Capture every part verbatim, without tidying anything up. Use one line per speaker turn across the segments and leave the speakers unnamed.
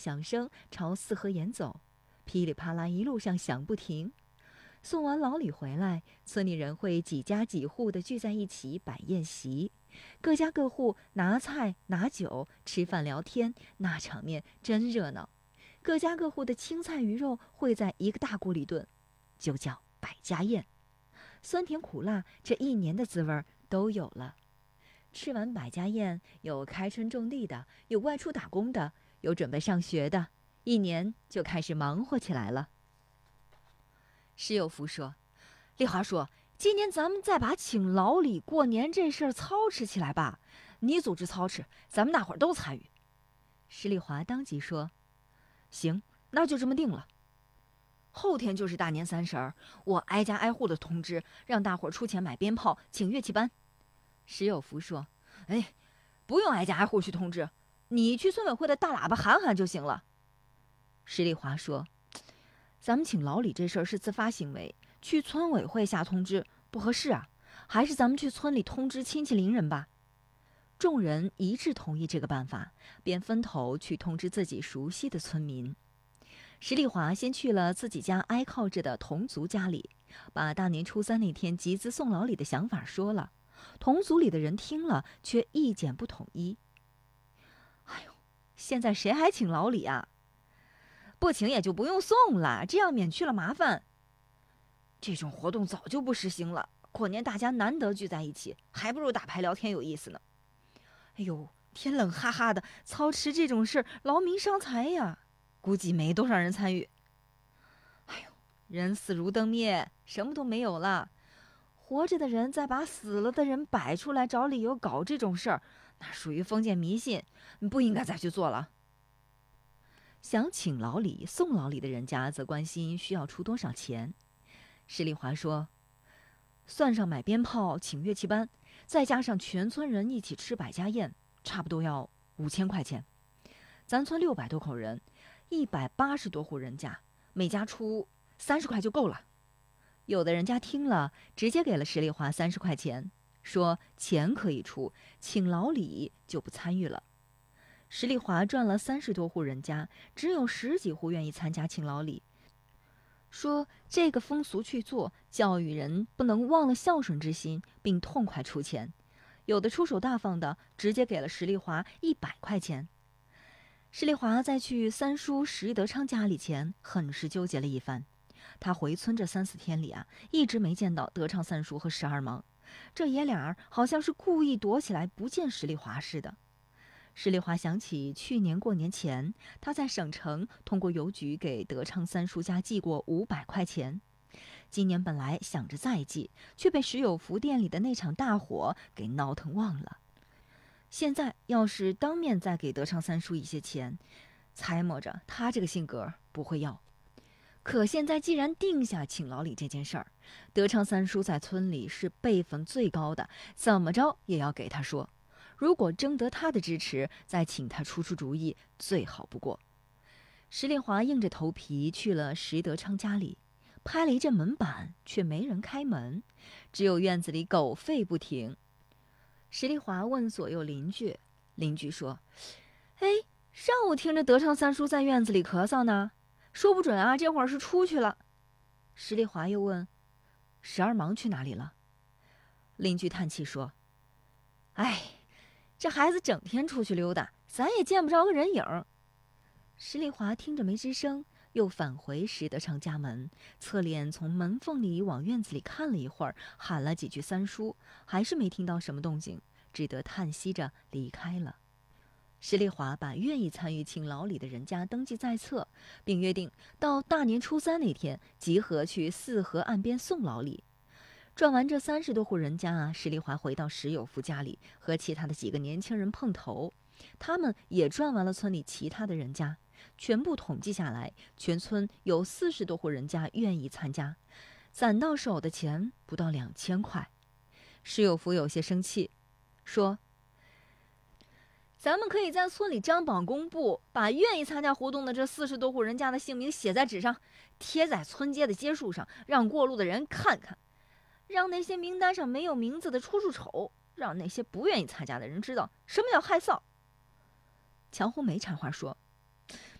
响声朝四合岩走，噼里啪啦一路上响不停。送完老李回来，村里人会几家几户的聚在一起摆宴席，各家各户拿菜拿酒吃饭聊天，那场面真热闹。各家各户的青菜鱼肉烩在一个大锅里炖，就叫百家宴。酸甜苦辣，这一年的滋味都有了。吃完百家宴，有开春种地的，有外出打工的，有准备上学的，一年就开始忙活起来了。石有福说：“丽华说，今年咱们再把请老李过年这事儿操持起来吧，你组织操持，咱们大伙儿都参与。”石丽华当即说：“行，那就这么定了。后天就是大年三十儿，我挨家挨户的通知，让大伙儿出钱买鞭炮，请乐器班。”石有福说：“哎，不用挨家挨户去通知，你去村委会的大喇叭喊喊就行了。”石丽华说：“咱们请老李这事儿是自发行为，去村委会下通知不合适啊，还是咱们去村里通知亲戚邻人吧。”众人一致同意这个办法，便分头去通知自己熟悉的村民。石丽华先去了自己家挨靠着的同族家里，把大年初三那天集资送老李的想法说了。同族里的人听了，却意见不统一。哎呦，现在谁还请老李啊？不请也就不用送了，这样免去了麻烦。这种活动早就不实行了，过年大家难得聚在一起，还不如打牌聊天有意思呢。哎呦，天冷哈哈的，操持这种事劳民伤财呀，估计没多少人参与。哎呦，人死如灯灭，什么都没有了。活着的人再把死了的人摆出来找理由搞这种事儿，那属于封建迷信，不应该再去做了。想请老李送老李的人家则关心需要出多少钱。石丽华说：“算上买鞭炮、请乐器班，再加上全村人一起吃百家宴，差不多要五千块钱。咱村六百多口人，一百八十多户人家，每家出三十块就够了。”有的人家听了，直接给了石丽华三十块钱，说钱可以出，请老李就不参与了。石丽华转了三十多户人家，只有十几户愿意参加请老李，说这个风俗去做，教育人不能忘了孝顺之心，并痛快出钱。有的出手大方的，直接给了石丽华一百块钱。石丽华在去三叔石德昌家里前，很是纠结了一番。他回村这三四天里啊，一直没见到德昌三叔和石二毛，这爷俩好像是故意躲起来不见石丽华似的。石丽华想起去年过年前，他在省城通过邮局给德昌三叔家寄过五百块钱。今年本来想着再寄，却被石有福店里的那场大火给闹腾忘了。现在要是当面再给德昌三叔一些钱，猜摸着他这个性格不会要。可现在既然定下请老李这件事儿，德昌三叔在村里是辈分最高的，怎么着也要给他说。如果征得他的支持，再请他出出主意，最好不过。石丽华硬着头皮去了石德昌家里，拍了一阵门板，却没人开门，只有院子里狗吠不停。石丽华问左右邻居，邻居说：“哎，上午听着德昌三叔在院子里咳嗽呢，说不准啊，这会儿是出去了。”石丽华又问：“石二毛去哪里了？”邻居叹气说：“哎，这孩子整天出去溜达，咱也见不着个人影。”石丽华听着没吱声，又返回石德昌家门，侧脸从门缝里往院子里看了一会儿，喊了几句三叔，还是没听到什么动静，只得叹息着离开了。石丽华把愿意参与请老李的人家登记在册，并约定到大年初三那天集合去四河岸边送老李。转完这三十多户人家啊，石丽华回到石有福家里，和其他的几个年轻人碰头。他们也转完了村里其他的人家，全部统计下来，全村有四十多户人家愿意参加，攒到手的钱不到两千块。石有福有些生气，说：“咱们可以在村里张榜公布，把愿意参加活动的这四十多户人家的姓名写在纸上，贴在村街的街树上，让过路的人看看，让那些名单上没有名字的出出丑，让那些不愿意参加的人知道什么叫害臊。”乔红梅插话说：“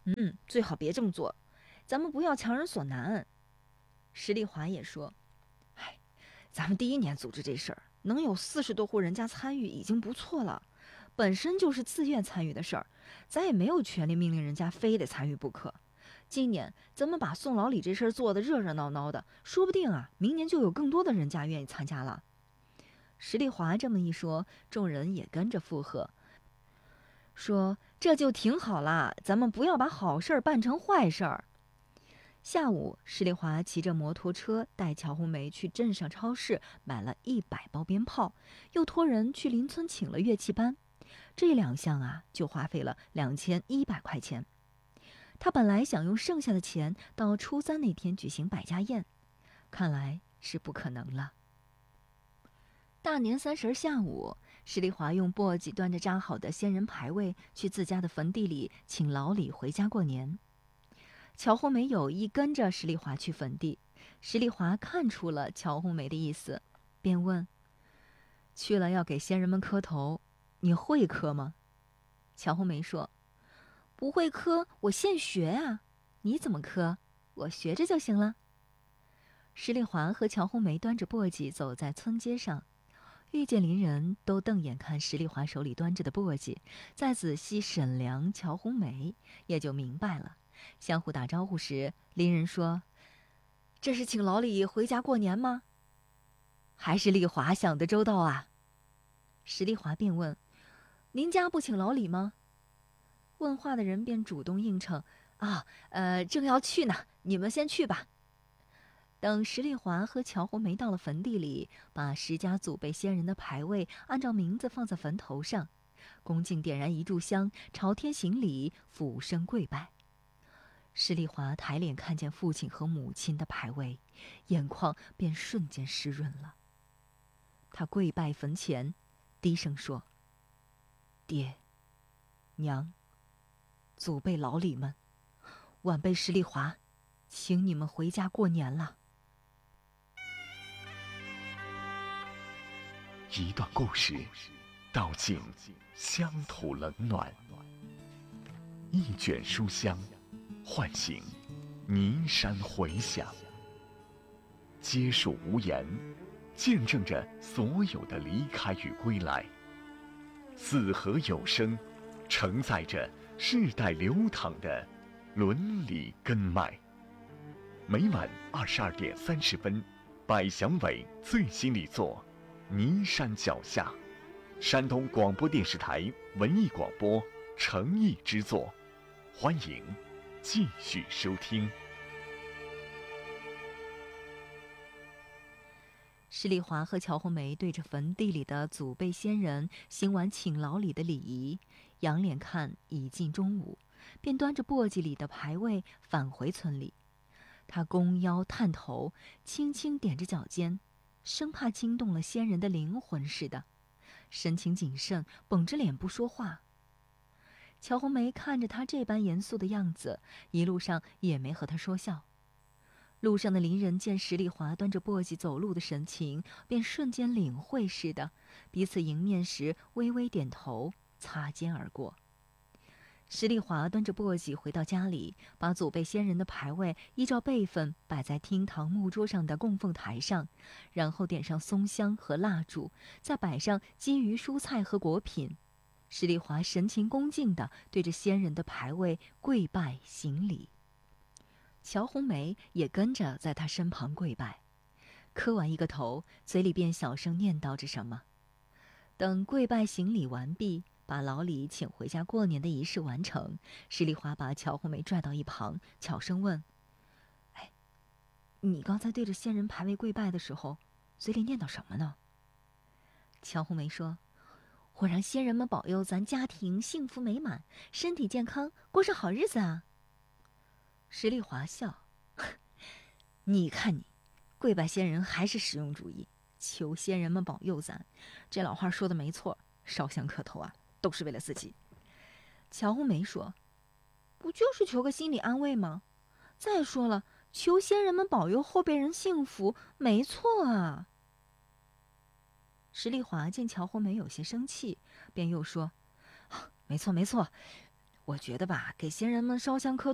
嗯，最好别这么做，咱们不要强人所难。石丽华也说：“哎，咱们第一年组织这事儿，能有四十多户人家参与已经不错了，本身就是自愿参与的事儿，咱也没有权利命令人家非得参与不可。今年咱们把送老李这事儿做得热热闹闹的，说不定啊，明年就有更多的人家愿意参加了。”石丽华这么一说，众人也跟着附和，说：“这就挺好啦，咱们不要把好事儿办成坏事儿。”下午，石丽华骑着摩托车带乔红梅去镇上超市买了一百包鞭炮，又托人去邻村请了乐器班。这两项啊，就花费了两千一百块钱。他本来想用剩下的钱到初三那天举行百家宴，看来是不可能了。大年三十下午，石丽华用簸箕端着扎好的仙人牌位去自家的坟地里请老李回家过年。乔红梅有意跟着石丽华去坟地，石丽华看出了乔红梅的意思，便问：“去了要给先人们磕头，你会磕吗？”乔红梅说：“不会磕，我现学啊。你怎么磕？我学着就行了。”石丽华和乔红梅端着簸箕走在村街上，遇见邻人都瞪眼看石丽华手里端着的簸箕，再仔细审量乔红梅，也就明白了。相互打招呼时，邻人说：“这是请老李回家过年吗？”“还是丽华想得周到啊。”石丽华便问：“您家不请老李吗？”问话的人便主动应承：“啊，呃，正要去呢，你们先去吧。”等石丽华和乔红梅到了坟地里，把石家祖辈先人的牌位按照名字放在坟头上，恭敬点燃一炷香，朝天行礼，俯身跪拜。石丽华抬脸看见父亲和母亲的牌位，眼眶便瞬间湿润了。他跪拜坟前，低声说：“爹、娘、祖辈老李们，晚辈石丽华，请你们回家过年了。”
一段故事，道尽乡土冷暖；一卷书香，唤醒尼山回响。皆属无言，见证着所有的离开与归来。四合有声，承载着世代流淌的伦理根脉。每晚二十二点三十分，百祥伟最新力作《尼山脚下》，山东广播电视台文艺广播诚意之作，欢迎继续收听。
石丽华和乔红梅对着坟地里的祖辈先人行完请老李的礼仪，仰脸看已近中午，便端着簸箕里的牌位返回村里。他弓腰探头，轻轻点着脚尖，生怕惊动了先人的灵魂似的，神情谨慎，绷着脸不说话。乔红梅看着他这般严肃的样子，一路上也没和他说笑。路上的邻人见石丽华端着簸箕走路的神情，便瞬间领会似的，彼此迎面时微微点头，擦肩而过。石丽华端着簸箕回到家里，把祖辈先人的牌位依照辈分摆在厅堂木桌上的供奉台上，然后点上松香和蜡烛，再摆上鲫鱼、蔬菜和果品。石丽华神情恭敬地对着先人的牌位跪拜行礼。乔红梅也跟着在他身旁跪拜，磕完一个头，嘴里便小声念叨着什么。等跪拜行礼完毕，把老李请回家过年的仪式完成，石丽华把乔红梅拽到一旁，悄声问：“哎，你刚才对着先人牌位跪拜的时候，嘴里念叨什么呢？”乔红梅说：“我让先人们保佑咱家庭幸福美满，身体健康，过上好日子啊。”石丽华笑：“你看你，跪拜先人还是实用主义，求先人们保佑咱，这老话说的没错，烧香磕头啊，都是为了自己。”乔红梅说：“不就是求个心理安慰吗？再说了，求先人们保佑后辈人幸福，没错啊。”石丽华见乔红梅有些生气，便又说：“啊，没错没错， 我觉得吧，给先人们烧香磕